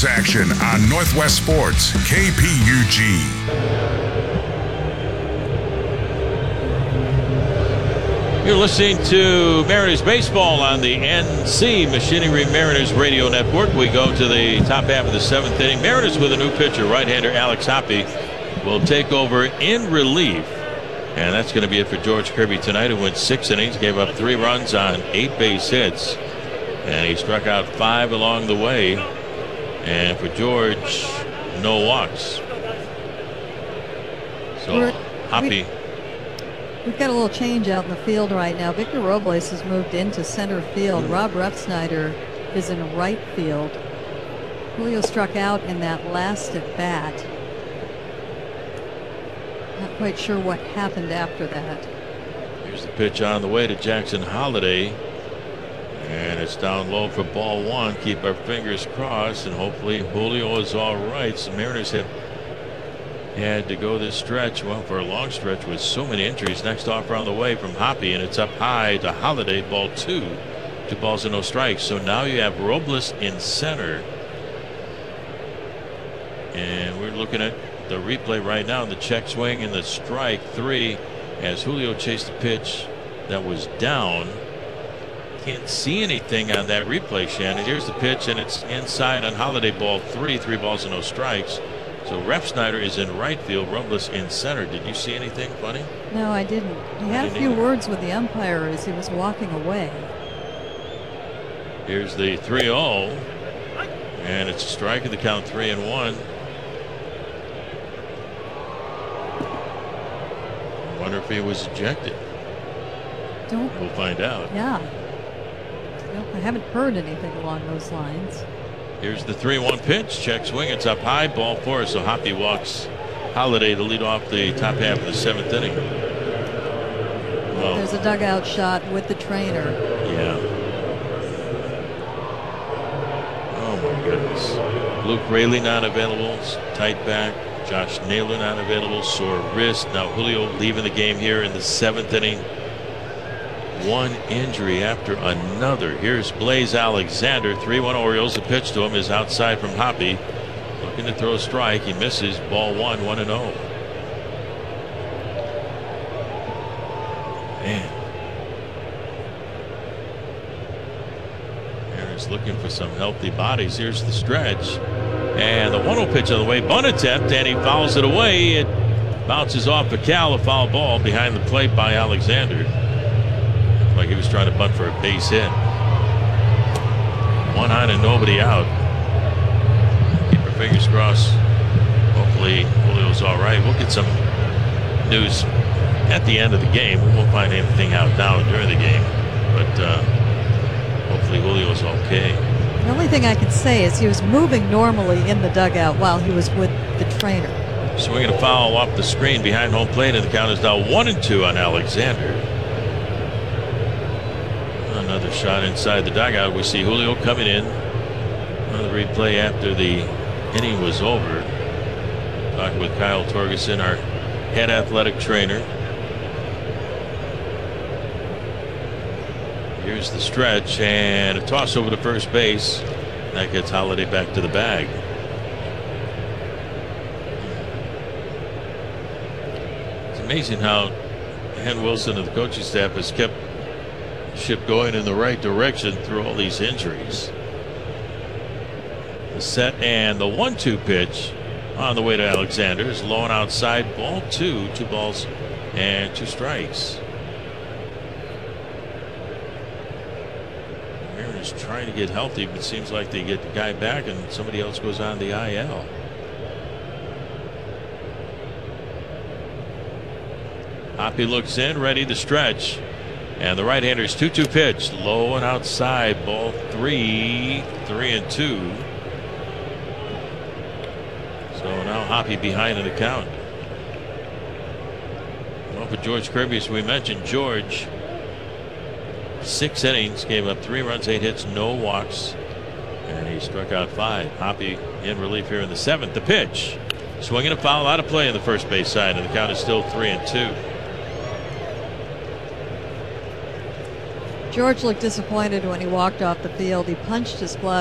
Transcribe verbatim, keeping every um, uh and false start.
Mariners action on Northwest Sports, K P U G. You're listening to Mariners baseball on the N C Machinery Mariners Radio Network. We go to the top half of the seventh inning. Mariners with a new pitcher, right-hander Alex Hoppe, will take over in relief. And that's going to be it for George Kirby tonight, who went six innings, gave up three runs on eight base hits. And he struck out five along the way. And for George, no walks. So We're, Hoppe. We, we've got a little change out in the field right now. Victor Robles has moved into center field. Rob Refsnyder is in right field. Julio struck out in that last at bat. Not quite sure what happened after that. Here's the pitch on the way to Jackson Holliday. And it's down low for ball one. Keep our fingers crossed, and hopefully Julio is all right. So Mariners have had to go this stretch, well, for a long stretch with so many injuries. Next offer on the way from Hoppe, and it's up high to Holliday, ball two. Two balls and no strikes. So now you have Robles in center. And we're looking at the replay right now, the check swing and the strike three as Julio chased the pitch that was down. Can't see anything on that replay, Shannon. Here's the pitch, and it's inside on Holliday, ball three, three balls and no strikes. So Refsnyder is in right field, Robles in center. Did you see anything funny? No, I didn't. He had a few either. words with the umpire as he was walking away. Here's the three oh, and it's a strike at the count, three and one. I wonder if he was ejected. Don't. We'll find out. Yeah. I haven't heard anything along those lines. Here's the three one pitch. Check swing. It's up high. Ball four. So Hoppe walks Holliday to lead off the top half of the seventh inning. Well, there's a dugout shot with the trainer. Yeah. Oh my goodness. Luke Raley not available. Tight back. Josh Naylor not available. Sore wrist. Now Julio leaving the game here in the seventh inning. One injury after another. Here's Blaze Alexander. three one Orioles. The pitch to him is outside from Hoppe. Looking to throw a strike. He misses. Ball one, one and oh. Man. Aaron's looking for some healthy bodies. Here's the stretch. And the one oh pitch on the way. Bunt attempt, and he fouls it away. It bounces off the Cal. A foul ball behind the plate by Alexander. Like he was trying to bunt for a base hit. One on and nobody out. Keep our fingers crossed. Hopefully Julio's all right. We'll get some news at the end of the game. We won't find anything out now during the game, but uh, hopefully Julio's okay. The only thing I can say is he was moving normally in the dugout while he was with the trainer. Swinging a foul off the screen behind home plate, and the count is now one and two on Alexander. Another shot inside the dugout. We see Julio coming in on the replay after the inning was over. Talking with Kyle Torgerson, our head athletic trainer. Here's the stretch, and a toss over to first base. That gets Holliday back to the bag. It's amazing how Hen Wilson and the coaching staff has kept ship going in the right direction through all these injuries. The set and the one two pitch on the way to Alexander is low and outside, ball two, two balls and two strikes. Mariners trying to get healthy, but it seems like they get the guy back and somebody else goes on the I L. Hoppe looks in, ready to stretch. And the right-hander's two two pitch, low and outside, ball three, three and two. So now Hoppe behind in the count. Well, for George Kirby, as we mentioned, George, six innings, gave up three runs, eight hits, no walks, and he struck out five. Hoppe in relief here in the seventh. The pitch, swinging a foul, out of play on the first base side, and the count is still three and two. George looked disappointed when he walked off the field. He punched his glove.